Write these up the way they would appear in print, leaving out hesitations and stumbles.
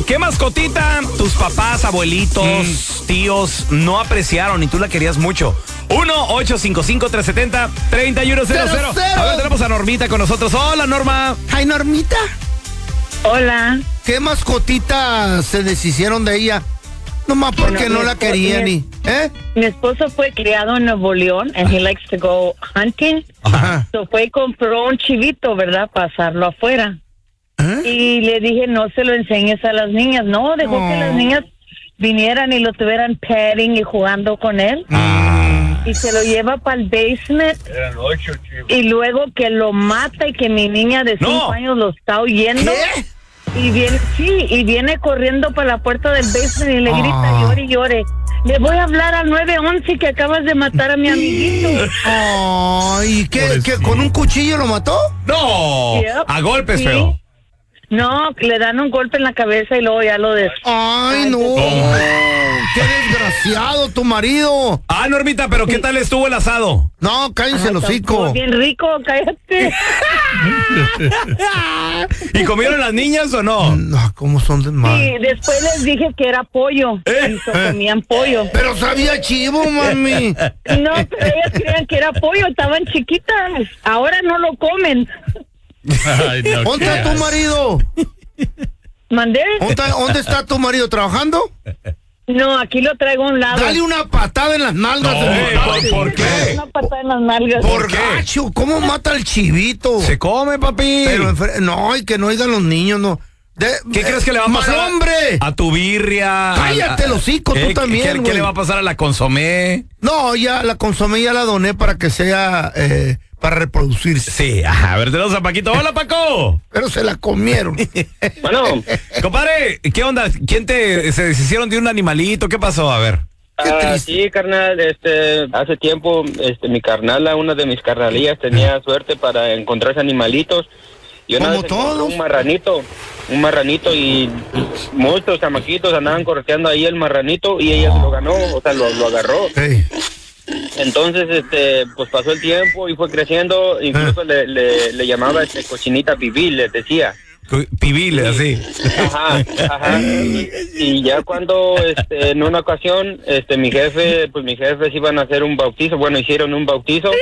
¿Qué mascotita tus papás, abuelitos, tíos no apreciaron y tú la querías mucho? 1-855-370-3100. A ver, tenemos a Normita con nosotros. Hola, Norma. Ay, Normita. Hola. ¿Qué mascotita se deshicieron de ella? Nomás porque no la querían Mi esposo fue criado en Nuevo León and he likes to go hunting. Ajá. So fue y compró un chivito, ¿verdad? Pasarlo afuera. Y le dije, no se lo enseñes a las niñas. No, dejó que las niñas vinieran y lo tuvieran petting y jugando con él. Y se lo lleva para el basement. Eran 8 chivos. Y luego que lo mata y que mi niña de 5 años lo está oyendo. ¿Qué? Y viene corriendo para la puerta del basement y le grita, llore y llore. Le voy a hablar al 911 que acabas de matar a mi amiguito. Ay, ¿qué? ¿Con un cuchillo lo mató? No, Yep. a golpes, Sí. feo. No, le dan un golpe en la cabeza y luego ya lo Ay, no. Qué desgraciado tu marido. Normita, pero ¿qué tal estuvo el asado? No, cállense el hocico. Bien rico, cállate. ¿Y comieron las niñas o no? No, ¿cómo son de Y mal? después les dije que era pollo. Y comían pollo. Pero sabía chivo, mami. No, pero ellas creían que era pollo, estaban chiquitas. Ahora no lo comen. Ay, no, ¿Dónde está tu marido? ¿Mandé? ¿Dónde está tu marido? ¿Trabajando? No, aquí lo traigo a un lado. Dale una patada en las nalgas. ¿Por qué? Una patada en las nalgas. Por gacho, ¿cómo mata al chivito? Se come, papi. Pero no, y que no oigan los niños, no. ¿Qué crees que le va a pasar? ¡Mal hombre! A tu birria. Cállate el hocico, tú también, ¿Qué güey. le va a pasar a la consomé? No, ya la consomé, ya la doné para que sea para reproducirse. Sí, a ver, tenemos a Paquito. Hola, Paco. Pero se la comieron. Bueno, Compadre, ¿qué onda? Se deshicieron de un animalito? ¿Qué pasó? A ver. sí, carnal, hace tiempo, mi carnala, una de mis carnalillas tenía suerte para encontrarse animalitos. Y una Como vez encontró todos. un marranito y muchos chamaquitos andaban correteando ahí el marranito y ella se lo ganó, o sea, lo agarró. Hey. Entonces, pues pasó el tiempo y fue creciendo, incluso le llamaba cochinita pibil, les decía. Pibil, así. Ajá. Y ya cuando, en una ocasión, mis jefes iban a hacer un bautizo, bueno, hicieron un bautizo.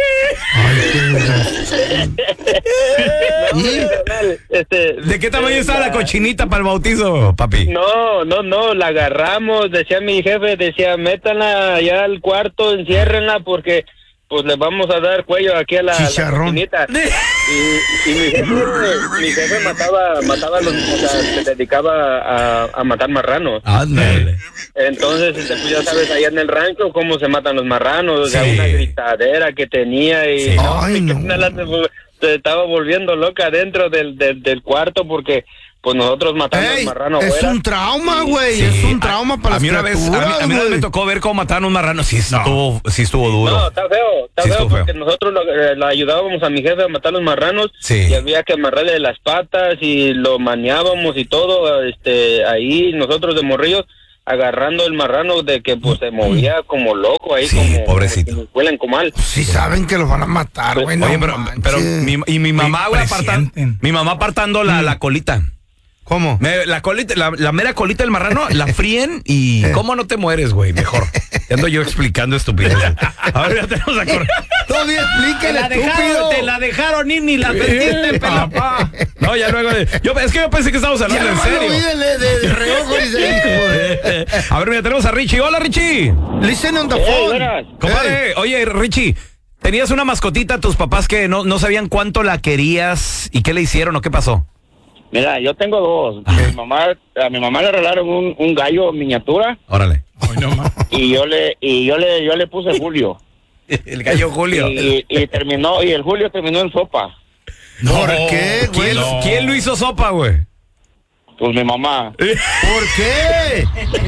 ¿De qué tamaño estaba la cochinita para el bautizo, papi? No, la agarramos, decía mi jefe, métanla allá al cuarto, enciérrenla porque pues le vamos a dar cuello aquí a la cochinita. Y mi jefe mataba a los, o sea, se dedicaba a matar marranos. Ándale. Entonces, pues ya sabes, allá en el rancho cómo se matan los marranos, o sea, Sí. una gritadera que tenía y Sí. Ay, no. se estaba volviendo loca dentro del cuarto porque pues nosotros matamos Ey, al marrano es afuera. un trauma, güey. Sí. Es un trauma para a las mí una vez, criaturas, a mí una vez güey. me tocó ver cómo mataron un marrano. Sí estuvo duro. No, está feo, Sí, estuvo porque feo. nosotros le ayudábamos a mi jefe a matar los marranos Sí. y había que amarrarle las patas y lo maniábamos y todo, ahí nosotros de morrillos agarrando el marrano de que pues se movía como loco ahí, Sí, como pobrecito. como si huelen comal. Sí saben que los van a matar, güey. Oye, no pero manches. mi mamá, güey, mi mamá apartando la colita. ¿Cómo? La colita, la mera colita del marrano, la fríen y ¿cómo no te mueres, güey? Mejor. Te ando yo explicando estupideces. A ver, ya tenemos a correr. Todavía explíquele, estúpido. Te la dejaron ir ni la vendiste, papá. No, ya luego es que yo pensé que estábamos hablando Ya en nomás lo serio. vi de reojo y dice, hijo de... A ver, mira, tenemos a Richie. Hola, Richie. Listen on the phone. buenas. Compadre, oye, Richie, tenías una mascotita, tus papás que no sabían cuánto la querías y qué le hicieron o qué pasó. Mira, yo tengo dos. A mi mamá le regalaron un gallo miniatura Órale. y yo le puse Julio. El gallo Julio. Y terminó, y el Julio terminó en sopa. ¿Por qué, güey? ¿Quién lo hizo sopa, güey? Pues mi mamá. ¿Por qué?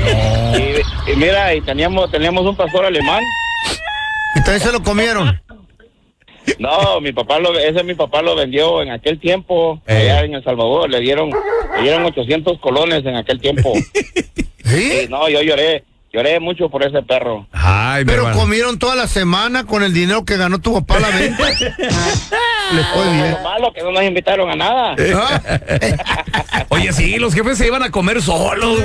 Y mira, y teníamos un pastor alemán. Y también se lo comieron. No, mi papá lo vendió en aquel tiempo, allá en El Salvador, le dieron 800 colones en aquel tiempo. ¿Sí? Y no, yo lloré Lloré mucho por ese perro. Ay, pero comieron toda la semana con el dinero que ganó tu papá a la venta. Les fue bien. Lo malo que no nos invitaron a nada. Oye, sí, los jefes se iban a comer solos.